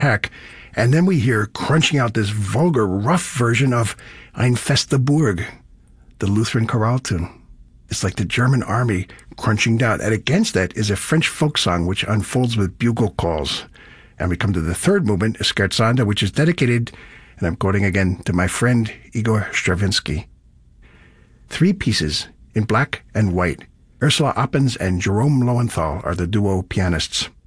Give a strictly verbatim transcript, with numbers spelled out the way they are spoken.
heck. And then we hear crunching out this vulgar, rough version of Ein feste Burg, the Lutheran chorale tune. It's like the German army crunching down. And against that is a French folk song which unfolds with bugle calls. And we come to the third movement, Scherzando, which is dedicated, and I'm quoting again, to my friend Igor Stravinsky. Three pieces in black and white. Ursula Oppens and Jerome Lowenthal are the duo pianists.